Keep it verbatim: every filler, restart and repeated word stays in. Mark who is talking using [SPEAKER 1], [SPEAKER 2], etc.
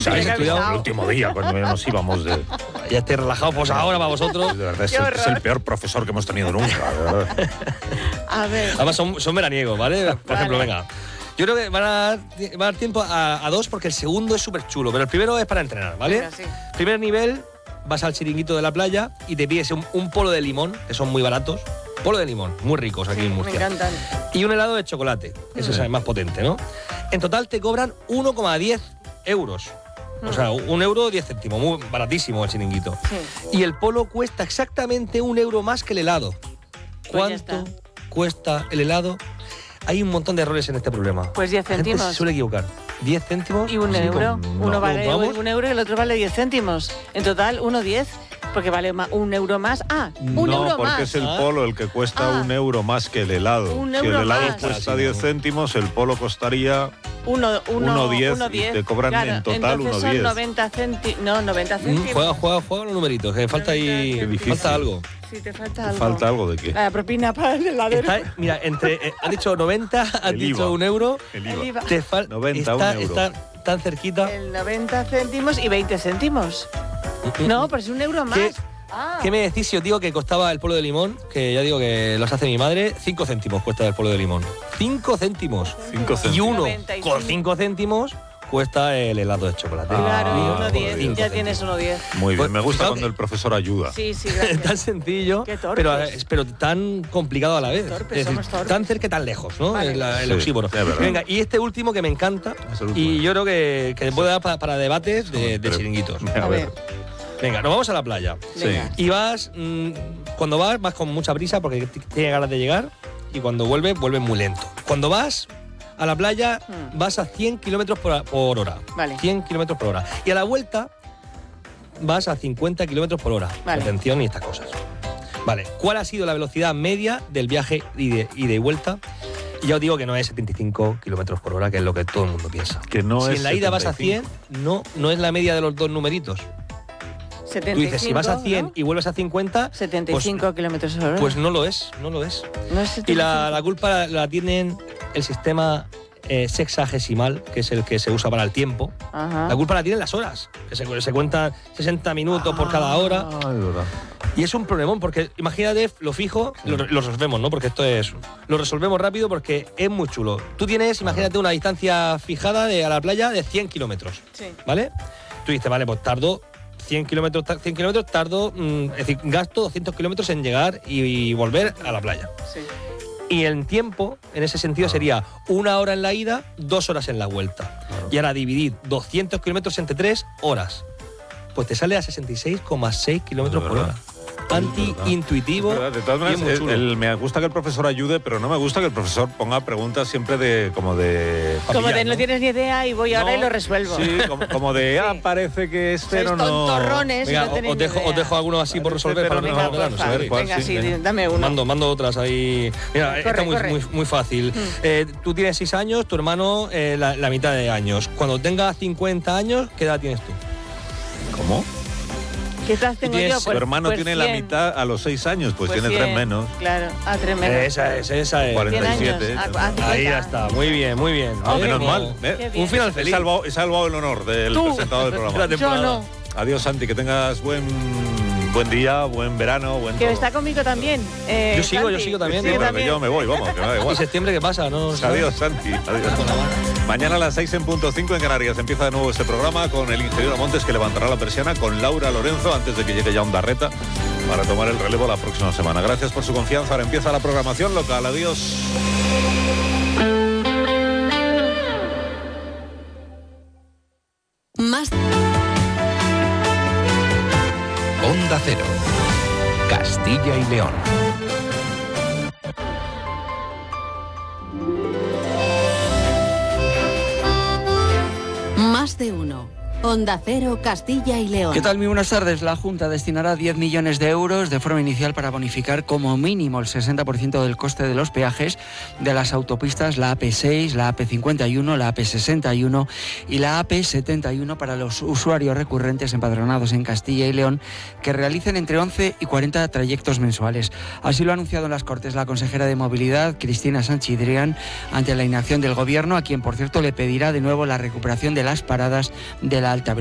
[SPEAKER 1] ¿Sabéis estudiado el último día cuando nos íbamos de...
[SPEAKER 2] Ya esté relajado, pues ahora para vosotros.
[SPEAKER 1] De verdad, es el, es el peor profesor que hemos tenido nunca, de verdad.
[SPEAKER 3] A ver.
[SPEAKER 2] Además son, son veraniegos, ¿vale? Por
[SPEAKER 3] Vale.
[SPEAKER 2] ejemplo, venga. Yo creo que van a dar, va a dar tiempo a, a dos porque el segundo es súper chulo, pero el primero es para entrenar, ¿vale?
[SPEAKER 3] Venga, sí.
[SPEAKER 2] Primer nivel, vas al chiringuito de la playa y te pides un, un polo de limón, que son muy baratos. Polo de limón, muy ricos aquí en
[SPEAKER 3] Me
[SPEAKER 2] Murcia.
[SPEAKER 3] encantan.
[SPEAKER 2] Y un helado de chocolate, ese es el más potente, ¿no? En total te cobran uno coma diez euros. O sea, un euro diez céntimos, muy baratísimo el chiringuito.
[SPEAKER 3] Sí.
[SPEAKER 2] Y el polo cuesta exactamente un euro más que el helado.
[SPEAKER 3] Pues ya
[SPEAKER 2] ¿Cuánto
[SPEAKER 3] está.
[SPEAKER 2] cuesta el helado? Hay un montón de errores en este problema.
[SPEAKER 3] Pues diez
[SPEAKER 2] La gente
[SPEAKER 3] céntimos.
[SPEAKER 2] se suele equivocar. diez céntimos.
[SPEAKER 3] Y un
[SPEAKER 2] sí,
[SPEAKER 3] euro.
[SPEAKER 2] con-
[SPEAKER 3] Uno
[SPEAKER 2] no,
[SPEAKER 3] vale
[SPEAKER 2] vamos.
[SPEAKER 3] un euro y el otro vale diez céntimos. En total, uno diez. Porque vale ma- un euro más. Ah, un
[SPEAKER 4] no,
[SPEAKER 3] euro
[SPEAKER 4] porque
[SPEAKER 3] más.
[SPEAKER 4] es el
[SPEAKER 2] Ah.
[SPEAKER 4] polo el que cuesta
[SPEAKER 3] Ah.
[SPEAKER 4] un euro más que el helado.
[SPEAKER 3] Un
[SPEAKER 4] si el
[SPEAKER 3] euro
[SPEAKER 4] helado
[SPEAKER 3] más.
[SPEAKER 4] cuesta
[SPEAKER 2] Ah, sí,
[SPEAKER 4] diez
[SPEAKER 2] no.
[SPEAKER 4] céntimos, el polo costaría
[SPEAKER 3] Uno, uno,
[SPEAKER 4] uno diez
[SPEAKER 3] uno
[SPEAKER 4] y
[SPEAKER 3] diez.
[SPEAKER 4] te cobran
[SPEAKER 3] Claro,
[SPEAKER 4] en total
[SPEAKER 3] entonces
[SPEAKER 4] uno
[SPEAKER 3] son
[SPEAKER 4] diez.
[SPEAKER 3] noventa céntimos. No, noventa
[SPEAKER 2] Mm,
[SPEAKER 3] céntimos.
[SPEAKER 2] Juega, juega, juega los numeritos, que falta ahí.
[SPEAKER 3] Qué
[SPEAKER 4] difícil.
[SPEAKER 2] Falta algo.
[SPEAKER 3] Sí, te falta
[SPEAKER 4] ¿Te
[SPEAKER 3] algo.
[SPEAKER 4] falta algo de qué?
[SPEAKER 3] La propina para el heladero.
[SPEAKER 2] Está, mira, entre. Eh, has dicho noventa, has
[SPEAKER 4] El
[SPEAKER 2] dicho
[SPEAKER 4] IVA.
[SPEAKER 2] un euro.
[SPEAKER 4] El
[SPEAKER 3] El
[SPEAKER 4] IVA.
[SPEAKER 3] IVA.
[SPEAKER 2] Te falta.
[SPEAKER 4] noventa,
[SPEAKER 2] está,
[SPEAKER 4] un euro.
[SPEAKER 2] está tan cerquita.
[SPEAKER 3] El noventa céntimos y veinte céntimos. No, pero es un euro más.
[SPEAKER 2] ¿Qué?
[SPEAKER 3] Ah.
[SPEAKER 2] ¿Qué me decís si os digo que costaba el polo de limón? Que ya digo que los hace mi madre. cinco céntimos cuesta el polo de limón. cinco céntimos.
[SPEAKER 4] Cinco
[SPEAKER 2] Y
[SPEAKER 4] céntimos.
[SPEAKER 2] uno
[SPEAKER 3] noventa y cinco.
[SPEAKER 2] con cinco céntimos cuesta el helado de chocolate.
[SPEAKER 3] Claro, y
[SPEAKER 4] Ah,
[SPEAKER 3] uno
[SPEAKER 4] por
[SPEAKER 3] diez.
[SPEAKER 4] Dios.
[SPEAKER 3] Ya tienes uno diez.
[SPEAKER 4] Muy bien,
[SPEAKER 2] Pues,
[SPEAKER 4] me gusta
[SPEAKER 2] fijaos
[SPEAKER 4] cuando
[SPEAKER 2] que-
[SPEAKER 4] el profesor ayuda.
[SPEAKER 3] Sí, sí,
[SPEAKER 2] tan
[SPEAKER 3] gracias.
[SPEAKER 2] sencillo,
[SPEAKER 3] Qué torpes.
[SPEAKER 2] pero, pero tan complicado a la vez.
[SPEAKER 3] Torpes,
[SPEAKER 2] es decir,
[SPEAKER 3] somos torpes.
[SPEAKER 2] tan cerca y tan lejos, ¿no?
[SPEAKER 3] Vale.
[SPEAKER 2] El, el
[SPEAKER 4] Sí,
[SPEAKER 2] oxímono.
[SPEAKER 4] es verdad.
[SPEAKER 2] Venga, y este último que me encanta,
[SPEAKER 4] Es el último.
[SPEAKER 2] y yo creo que, que puede dar para, para debates de, de
[SPEAKER 4] Pero-
[SPEAKER 2] chiringuitos.
[SPEAKER 4] A
[SPEAKER 3] A
[SPEAKER 4] ver.
[SPEAKER 3] ver.
[SPEAKER 2] Venga, nos vamos a la playa.
[SPEAKER 4] Sí.
[SPEAKER 3] Venga.
[SPEAKER 2] Y vas, mmm, cuando vas, vas con mucha prisa porque t- tienes ganas de llegar, y cuando vuelves, vuelves muy lento. Cuando vas a la playa,
[SPEAKER 3] Hmm.
[SPEAKER 2] vas a cien kilómetros por, por hora.
[SPEAKER 3] Vale.
[SPEAKER 2] cien kilómetros por hora. Y a la vuelta, vas a cincuenta kilómetros por hora.
[SPEAKER 3] Vale.
[SPEAKER 2] Atención y estas cosas. Vale, ¿cuál ha sido la velocidad media del viaje ide ida y vuelta? Y ya os digo que no es setenta y cinco kilómetros por hora, que es lo que todo el mundo piensa.
[SPEAKER 4] Que no
[SPEAKER 2] si
[SPEAKER 4] es
[SPEAKER 2] en la ida vas a
[SPEAKER 4] setenta y
[SPEAKER 2] cien, no, no es la media de los dos numeritos.
[SPEAKER 3] setenta
[SPEAKER 2] Tú
[SPEAKER 3] y
[SPEAKER 2] dices, si
[SPEAKER 3] cinco,
[SPEAKER 2] vas a cien
[SPEAKER 3] ¿no?
[SPEAKER 2] y vuelves a cincuenta,
[SPEAKER 3] setenta y cinco kilómetros por hora.
[SPEAKER 2] pues no lo es, no lo es.
[SPEAKER 3] no es setenta
[SPEAKER 2] Y
[SPEAKER 3] y
[SPEAKER 2] la,
[SPEAKER 3] cinco.
[SPEAKER 2] la culpa la, la tienen el sistema eh, sexagesimal, que es el que se usa para el tiempo.
[SPEAKER 3] Ajá.
[SPEAKER 2] La culpa la tienen las horas, que se, se cuentan sesenta minutos por cada hora.
[SPEAKER 4] Ah, es verdad.
[SPEAKER 2] Y es un problemón, porque imagínate, lo fijo, lo, lo resolvemos, ¿no? Porque esto es... Lo resolvemos rápido porque es muy chulo. Tú tienes, imagínate, una distancia fijada de, a la playa de cien kilómetros,
[SPEAKER 3] Sí.
[SPEAKER 2] ¿vale? Tú dices, vale, pues tardo cien kilómetros, tar- cien kilómetros, tardo, mm, es decir, gasto doscientos kilómetros en llegar y, y volver a la playa.
[SPEAKER 3] Sí.
[SPEAKER 2] Y el tiempo, en ese sentido, sería una hora en la ida, dos horas en la vuelta. Y ahora dividir doscientos kilómetros entre tres horas. Pues te sale a sesenta y seis coma seis kilómetros
[SPEAKER 4] Es
[SPEAKER 2] por
[SPEAKER 4] verdad.
[SPEAKER 2] hora. Anti-intuitivo.
[SPEAKER 4] Es verdad, de todas
[SPEAKER 2] y es
[SPEAKER 4] maneras,
[SPEAKER 2] muy chulo.
[SPEAKER 4] el- el- me gusta que el profesor ayude, pero no me gusta que el profesor ponga preguntas siempre de como de
[SPEAKER 3] Como
[SPEAKER 2] pillar,
[SPEAKER 3] de no
[SPEAKER 2] ¿no?
[SPEAKER 3] tienes ni idea y voy ahora
[SPEAKER 4] No,
[SPEAKER 3] y lo resuelvo.
[SPEAKER 4] Sí, como, como de, ah,
[SPEAKER 3] Sí.
[SPEAKER 4] parece que es,
[SPEAKER 3] Sois
[SPEAKER 4] pero no.
[SPEAKER 3] tontorrones y
[SPEAKER 2] Venga,
[SPEAKER 3] no
[SPEAKER 2] os,
[SPEAKER 3] tenéis
[SPEAKER 2] os
[SPEAKER 3] ni
[SPEAKER 2] dejo,
[SPEAKER 3] idea.
[SPEAKER 2] os dejo algunos así por
[SPEAKER 4] Parece,
[SPEAKER 2] resolver para
[SPEAKER 4] pero
[SPEAKER 2] no
[SPEAKER 4] no.
[SPEAKER 3] Venga,
[SPEAKER 2] dejar
[SPEAKER 3] porfa,
[SPEAKER 2] de verano,
[SPEAKER 4] ¿cuál?
[SPEAKER 3] venga,
[SPEAKER 4] Sí,
[SPEAKER 3] sí,
[SPEAKER 4] venga.
[SPEAKER 3] dame uno.
[SPEAKER 2] Mando, mando otras ahí. Mira, esta
[SPEAKER 3] Corre,
[SPEAKER 2] muy,
[SPEAKER 3] corre.
[SPEAKER 2] muy, muy fácil.
[SPEAKER 3] Mm.
[SPEAKER 2] Eh, tú tienes seis años, tu hermano eh, la, la mitad de años. Cuando tengas cincuenta años, ¿qué edad tienes tú?
[SPEAKER 4] ¿Cómo?
[SPEAKER 3] ¿Qué edad tengo
[SPEAKER 2] tienes-
[SPEAKER 3] yo?
[SPEAKER 4] Tu
[SPEAKER 3] Pues-
[SPEAKER 4] hermano
[SPEAKER 3] pues
[SPEAKER 4] tiene la
[SPEAKER 3] cien.
[SPEAKER 4] mitad a los seis años, pues,
[SPEAKER 3] Pues
[SPEAKER 4] tiene tres
[SPEAKER 3] cien.
[SPEAKER 4] menos.
[SPEAKER 3] Claro, a tres menos.
[SPEAKER 2] Esa es, esa es.
[SPEAKER 4] cuarenta y siete.
[SPEAKER 3] cien años, a- a cincuenta.
[SPEAKER 2] Ahí ya está, muy bien, muy bien.
[SPEAKER 3] Oh,
[SPEAKER 2] Oye,
[SPEAKER 4] Menos
[SPEAKER 2] como-
[SPEAKER 4] mal. ¿eh?
[SPEAKER 3] Qué bien.
[SPEAKER 2] Un final
[SPEAKER 4] He
[SPEAKER 2] feliz.
[SPEAKER 4] salvado, he salvado el honor del
[SPEAKER 3] Tú.
[SPEAKER 4] presentador del
[SPEAKER 2] La
[SPEAKER 4] programa.
[SPEAKER 2] temporada.
[SPEAKER 3] Yo no.
[SPEAKER 4] Adiós, Santi, que tengas buen, buen día, buen verano, buen
[SPEAKER 3] Que
[SPEAKER 4] todo.
[SPEAKER 3] está conmigo también. eh,
[SPEAKER 2] Yo sigo, yo
[SPEAKER 3] Santi.
[SPEAKER 2] sigo también,
[SPEAKER 4] Sí,
[SPEAKER 2] ¿no?
[SPEAKER 4] pero que
[SPEAKER 3] también.
[SPEAKER 4] yo me voy, vamos, que me da
[SPEAKER 2] ¿Y
[SPEAKER 4] igual.
[SPEAKER 2] septiembre qué pasa? No, sé.
[SPEAKER 4] Adiós, Santi. Adiós. Mañana a las seis en punto cinco en Canarias empieza de nuevo este programa con el ingeniero Montes, que levantará la persiana, con Laura Lorenzo antes de que llegue ya Ondarreta para tomar el relevo la próxima semana. Gracias por su confianza. Ahora empieza la programación local. Adiós.
[SPEAKER 5] Más
[SPEAKER 6] Onda Cero. Castilla y León.
[SPEAKER 5] Más de uno. Onda Cero, Castilla y León.
[SPEAKER 7] ¿Qué tal? Muy buenas tardes. La Junta destinará diez millones de euros de forma inicial para bonificar como mínimo el sesenta por ciento del coste de los peajes de las autopistas, la A P seis, la A P cincuenta y uno, la A P sesenta y uno y la A P setenta y uno para los usuarios recurrentes empadronados en Castilla y León que realicen entre once y cuarenta trayectos mensuales. Así lo ha anunciado en las Cortes la consejera de Movilidad, Cristina Sanchidrián, ante la inacción del Gobierno, a quien, por cierto, le pedirá de nuevo la recuperación de las paradas de la la alta